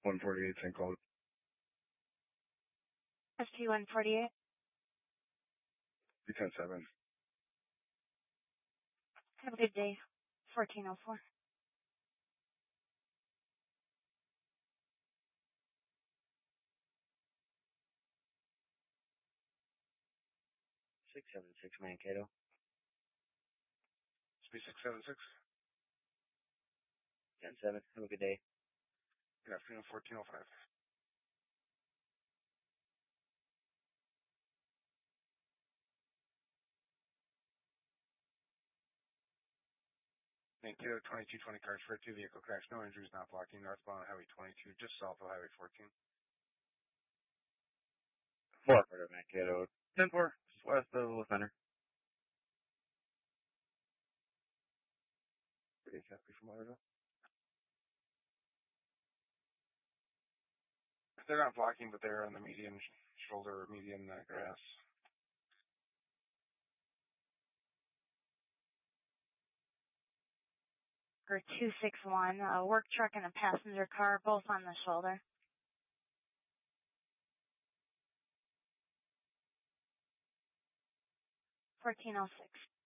148 St. Cloud. ST-148. 310-7. Have a good day. 1404. 676 Mankato. Speed 676. 10-7. Have a good day. Good afternoon, 1405. Mankato 2220 cars for 2 vehicle crash. No injuries, not blocking. Northbound Highway 22, just south of Highway 14. 4 for Mankato. 10-4. Just west of the center. Pretty happy from Lauderdale. They're not blocking, but they're on the median shoulder, median grass. Or 261, a work truck and a passenger car, both on the shoulder. 1406.